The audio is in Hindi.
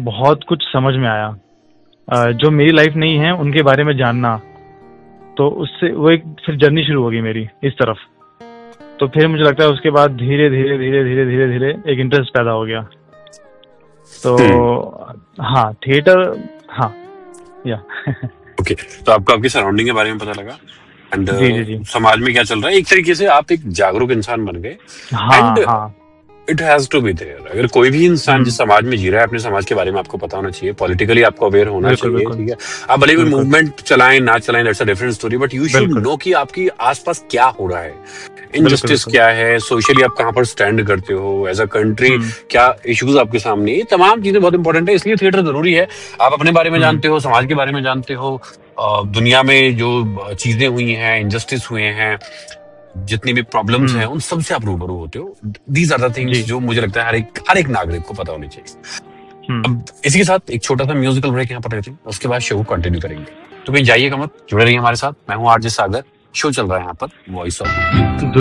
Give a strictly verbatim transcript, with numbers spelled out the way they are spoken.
बहुत कुछ समझ में आया। अ, जो मेरी लाइफ नहीं है उनके बारे में जानना, तो उससे वो एक फिर जर्नी शुरू होगी मेरी इस तरफ। तो फिर मुझे लगता है उसके बाद धीरे धीरे धीरे धीरे धीरे धीरे एक इंटरेस्ट पैदा हो गया। तो हाँ, थिएटर, हाँ या ओके, तो आपको आपकी सराउंडिंग के बारे में पता लगा एंड जी जी जी समाज में क्या चल रहा है, एक तरीके से आप एक जागरूक इंसान बन गए हाँ एंड हाँ it has to be there. अगर कोई भी इंसान जिस हम्म, समाज में जी रहा है, अपने समाज के बारे में आपको पता होना चाहिए, पॉलिटिकली आपको अवेयर होना बिल्कुल चाहिए, बिल्कुल ठीक है। आप भले कोई बिल्कुल मूवमेंट चलाएं ना चलाएं, that's a different story, but you should बिल्कुल नो कि आपकी आसपास क्या हो रहा है, बिल्कुल इनजस्टिस बिल्कुल क्या है, सोशली आप कहाँ पर स्टैंड करते हो एज अ कंट्री, हम्म क्या इश्यूज आपके सामने, ये तमाम चीजें बहुत इंपॉर्टेंट है। इसलिए थिएटर जरूरी है। आप अपने बारे में हम्म जानते हो, समाज के बारे में जानते हो, अ, दुनिया में जो चीजें हुई हैं, इंजस्टिस हुए हैं, जितनी भी प्रॉब्लम्स हैं, हम्म उन सब से आप रूबरू होते हो। दीज आर द थिंग्स जी जो मुझे लगता है हर एक हर एक नागरिक को पता होनी चाहिए। हम्म अब इसी के साथ एक छोटा सा म्यूजिकल ब्रेक यहाँ पर रहते हैं, उसके बाद शो को कंटिन्यू करेंगे। तो कहीं जाइएगा मत, जुड़े रहिए हमारे साथ। मैं हूँ आरजे सागर, शो चल रहा है यहाँ पर, वॉइस ऑफ।